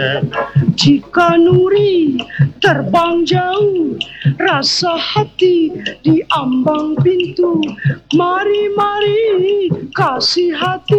Jika nuri terbang jauh, rasa hati di ambang pintu. Mari, mari, kasih hati.